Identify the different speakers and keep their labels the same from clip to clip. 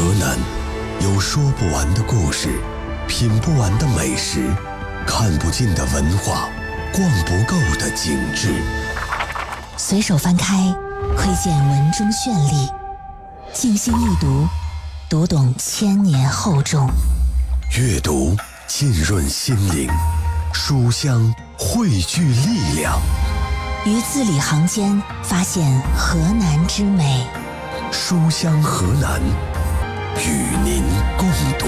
Speaker 1: 南，有说不完的故事，品不完的美食，看不尽的文化，逛不够的景致。
Speaker 2: 随手翻开，窥见文中绚丽；静心一读，读懂千年厚重。
Speaker 1: 阅读浸润心灵，书香汇聚力量。
Speaker 2: 于字里行间发现河南之美。
Speaker 1: 书香河南，与您共读。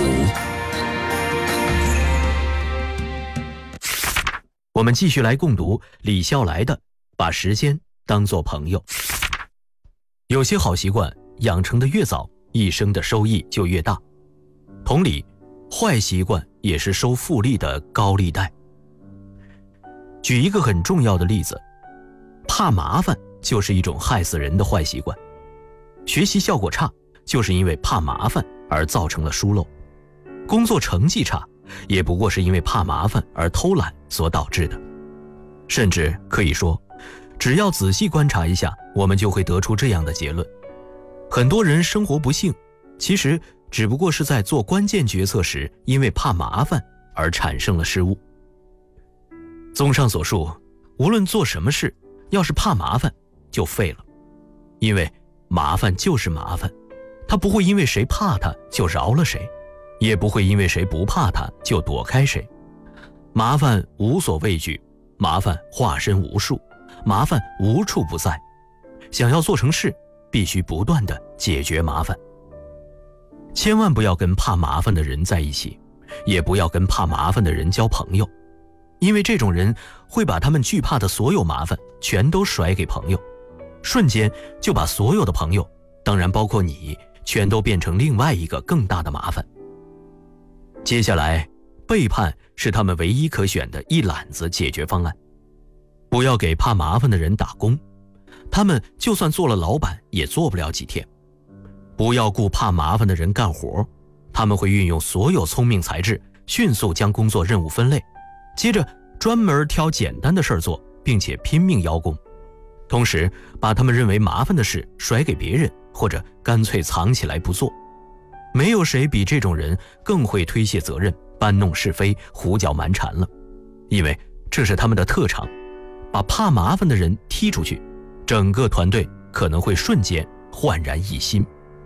Speaker 3: 我们继续来共读李笑来的《把时间当作朋友》。有些好习惯养成的越早，一生的收益就越大。同理，坏习惯也是收复利的高利贷。举一个很重要的例子，怕麻烦就是一种害死人的坏习惯。学习效果差，就是因为怕麻烦而造成了疏漏；工作成绩差，也不过是因为怕麻烦而偷懒所导致的。甚至可以说，只要仔细观察一下，我们就会得出这样的结论：很多人生活不幸，其实只不过是在做关键决策时，因为怕麻烦而产生了失误。综上所述，无论做什么事，要是怕麻烦，就废了。因为麻烦就是麻烦，它不会因为谁怕它就饶了谁，也不会因为谁不怕它就躲开谁。麻烦无所畏惧，麻烦化身无数，麻烦无处不在。想要做成事，必须不断地解决麻烦。千万不要跟怕麻烦的人在一起，也不要跟怕麻烦的人交朋友，因为这种人会把他们惧怕的所有麻烦全都甩给朋友，瞬间就把所有的朋友，当然包括你，全都变成另外一个更大的麻烦。接下来，背叛是他们唯一可选的一揽子解决方案。不要给怕麻烦的人打工，他们就算做了老板也做不了几天。不要雇怕麻烦的人干活，他们会运用所有聪明才智，迅速将工作任务分类，接着专门挑简单的事儿做，并且拼命邀功，同时把他们认为麻烦的事甩给别人，或者干脆藏起来不做。没有谁比这种人更会推卸责任，搬弄是非，胡搅蛮缠了，因为这是他们的特长。把怕麻烦的人踢出去，整个团队可能会瞬间焕然一新。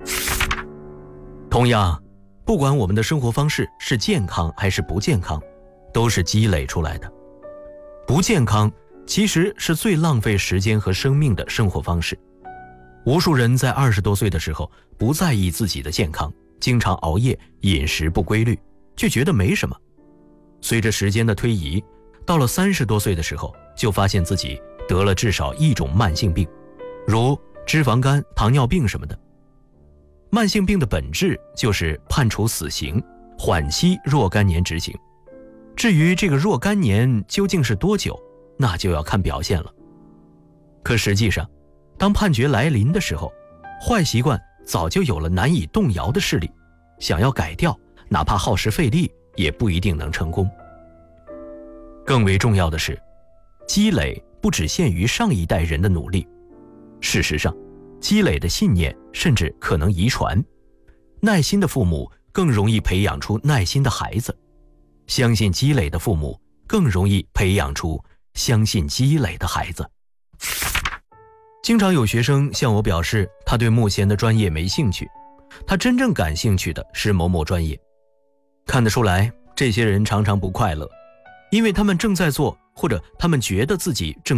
Speaker 3: 同样，不管我们的生活方式是健康还是不健康，都是积累出来的。不健康其实是最浪费时间和生命的生活方式。无数人在20多岁的时候不在意自己的健康，经常熬夜，饮食不规律，却觉得没什么。随着时间的推移，到了30多岁的时候，就发现自己得了至少一种慢性病，如脂肪肝、糖尿病什么的。慢性病的本质就是判处死刑，缓期若干年执行。至于这个若干年究竟是多久，那就要看表现了。可实际上，当判决来临的时候，坏习惯早就有了难以动摇的势力，想要改掉，哪怕耗时费力，也不一定能成功。更为重要的是，积累不只限于上一代人的努力，事实上，积累的信念甚至可能遗传。耐心的父母更容易培养出耐心的孩子，相信积累的父母更容易培养出相信积累的孩子。经常有学生向我表示，他对目前的专业没兴趣，他真正感兴趣的是某某专业。看得出来，这些人常常不快乐，因为他们正在做，或者他们觉得自己正